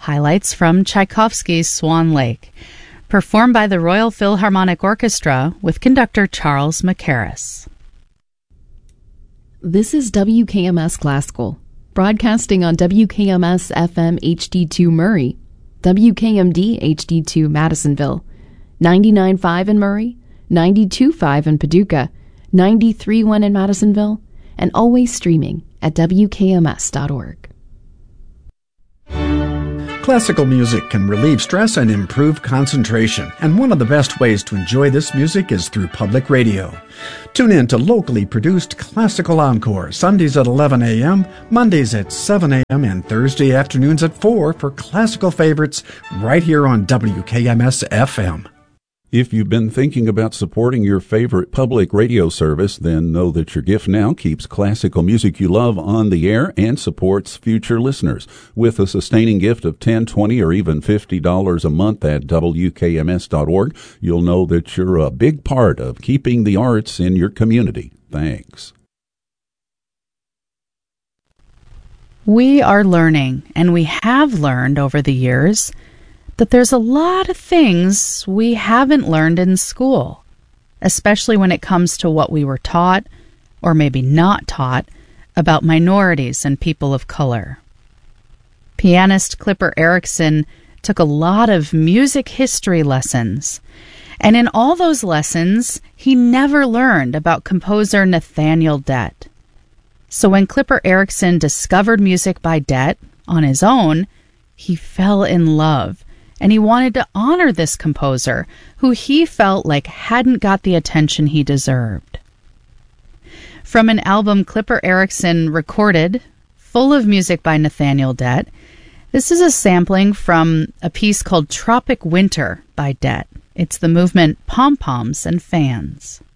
highlights from Tchaikovsky's Swan Lake, performed by the Royal Philharmonic Orchestra with conductor Charles Mackerras. This is WKMS Classical, broadcasting on WKMS FM HD2 Murray, WKMD HD2 Madisonville, 99.5 in Murray, 92.5 in Paducah, 93.1 in Madisonville, and always streaming at WKMS.org. Classical music can relieve stress and improve concentration, and one of the best ways to enjoy this music is through public radio. Tune in to locally produced Classical Encore, Sundays at 11 a.m., Mondays at 7 a.m., and Thursday afternoons at 4 for classical favorites right here on WKMS-FM. If you've been thinking about supporting your favorite public radio service, then know that your gift now keeps classical music you love on the air and supports future listeners. With a sustaining gift of $10, $20, or even $50 a month at WKMS.org, you'll know that you're a big part of keeping the arts in your community. Thanks. We are learning, and we have learned over the years, that there's a lot of things we haven't learned in school, especially when it comes to what we were taught, or maybe not taught, about minorities and people of color. Pianist Clipper Erickson took a lot of music history lessons, and in all those lessons, he never learned about composer Nathaniel Dett. So when Clipper Erickson discovered music by Dett on his own, he fell in love. And he wanted to honor this composer, who he felt like hadn't got the attention he deserved. From an album Clipper Erickson recorded, full of music by Nathaniel Dett, this is a sampling from a piece called Tropic Winter by Dett. It's the movement Pom-Poms and Fans.